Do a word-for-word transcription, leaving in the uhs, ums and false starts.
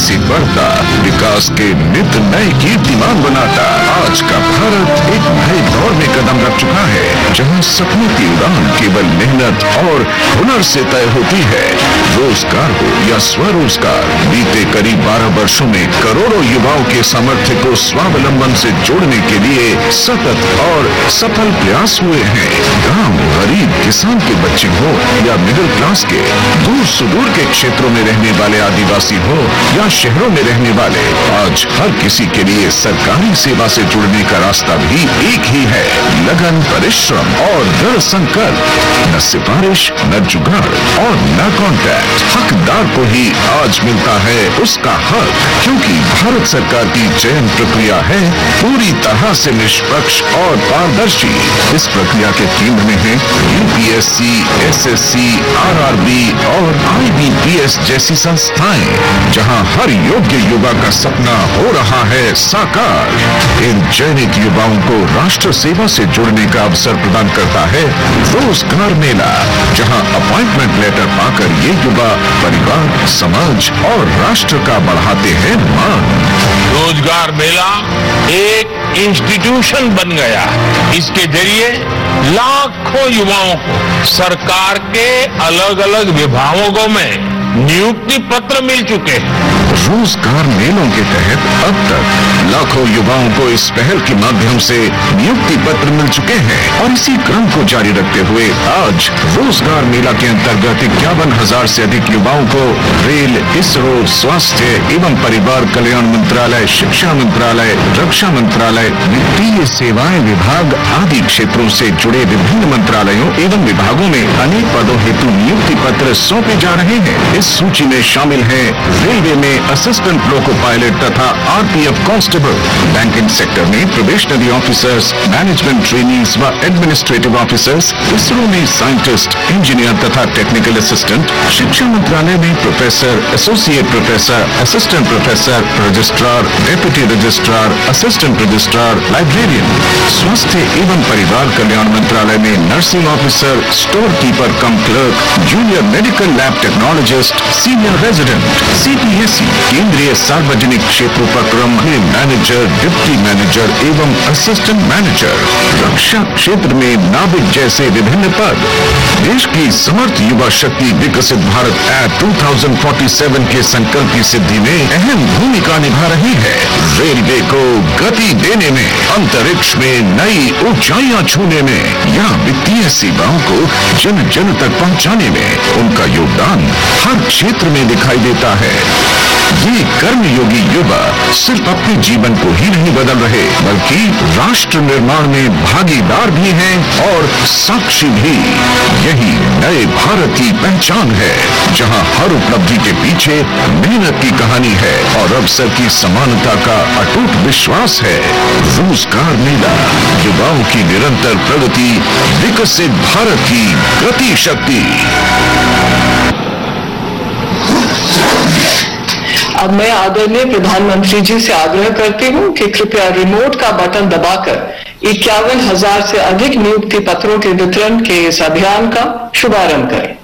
से बढ़ता, विकास के नित नए कीर्तिमान बनाता। आज का भारत एक नए दौर में कदम रख चुका है, जहां सपनों की उड़ान केवल मेहनत और हुनर से तय होती है। रोजगार हो या स्वरोजगार, बीते करीब बारह वर्षों में करोड़ों युवाओं के सामर्थ्य को स्वावलंबन से जोड़ने के लिए सतत और सफल प्रयास हुए हैं। गांव, गरीब किसान के बच्चे हो या मिडिल क्लास के, दूर सुदूर के क्षेत्रों में रहने वाले आदिवासी हो या शहरों में रहने वाले, आज हर किसी के लिए सरकारी सेवा से जुड़ने का रास्ता भी एक ही है, लगन, परिश्रम और दृढ़ संकल्प। न सिफारिश, न जुगाड़ और न कॉन्ट्रैक्ट। हकदार को ही आज मिलता है उसका हक, क्योंकि भारत सरकार की चयन प्रक्रिया है पूरी तरह से निष्पक्ष और पारदर्शी। इस प्रक्रिया के केंद्र में है यूपीएससी, एसएससी, आरआरबी और आईबीपीएस जैसी संस्थाएं, जहां हर योग्य युवा का सपना हो रहा है साकार। इन चयनित युवाओं को राष्ट्र सेवा से जुड़ने का अवसर प्रदान करता है रोजगार मेला, जहां अपॉइंटमेंट लेटर पाकर ये युवा परिवार, समाज और राष्ट्र का बढ़ाते हैं मान। रोजगार मेला एक इंस्टीट्यूशन बन गया। इसके जरिए लाखों युवाओं को सरकार के अलग अलग विभागों में नियुक्ति पत्र मिल चुके हैं। रोजगार मेलों के तहत अब तक लाखों युवाओं को इस पहल के माध्यम से नियुक्ति पत्र मिल चुके हैं और इसी क्रम को जारी रखते हुए आज रोजगार मेला के अंतर्गत इक्यावन हजार से अधिक युवाओं को रेल, इसरो, स्वास्थ्य एवं परिवार कल्याण मंत्रालय, शिक्षा मंत्रालय, रक्षा मंत्रालय, वित्तीय सेवाएं विभाग आदि क्षेत्रों से जुड़े विभिन्न मंत्रालयों एवं विभागों में अनेक पदों हेतु नियुक्ति पत्र सौंपे जा रहे हैं। इस सूची में शामिल है रेलवे में असिस्टेंट लोको पायलट तथा आरपीएफ कांस्टेबल, बैंकिंग सेक्टर में प्रोबेशनरी ऑफिसर्स, मैनेजमेंट ट्रेनीज व एडमिनिस्ट्रेटिव ऑफिसर्स, इसरो में साइंटिस्ट, इंजीनियर तथा टेक्निकल असिस्टेंट, शिक्षा मंत्रालय में professor, associate professor, assistant professor, registrar, deputy registrar, assistant registrar, librarian, स्वास्थ्य एवं परिवार कल्याण मंत्रालय में नर्सिंग ऑफिसर, स्टोर कीपर कम clerk, junior medical lab technologist, senior resident, CPSE, केंद्रीय सार्वजनिक क्षेत्र उपक्रम में मैनेजर, डिप्टी मैनेजर एवं असिस्टेंट मैनेजर, रक्षा क्षेत्र में नाविक जैसे विभिन्न पद। देश की समर्थ युवा शक्ति विकसित भारत एक्ट दो हज़ार सैंतालीस के संकल्प की सिद्धि में अहम भूमिका निभा रही है। रेलवे को गति देने में, अंतरिक्ष में नई ऊंचाइयां छूने में या वित्तीय सेवाओं को जन जन तक पहुंचाने में उनका योगदान हर क्षेत्र में दिखाई देता है। ये कर्मयोगी युवा सिर्फ अपने जीवन को ही नहीं बदल रहे, बल्कि राष्ट्र निर्माण में भागीदार भी हैं और साक्षी भी। यही नए भारत की पहचान है, जहां हर उपलब्धि के पीछे मेहनत की कहानी है और अवसर की समानता का अटूट विश्वास है। रोजगार मेला, युवाओं की निरंतर प्रगति, विकसित भारत की गति शक्ति। अब मैं आदरणीय प्रधानमंत्री जी से आग्रह करती हूं कि कृपया रिमोट का बटन दबाकर इक्यावन हजार से अधिक नियुक्ति पत्रों के वितरण के इस अभियान का शुभारंभ करें।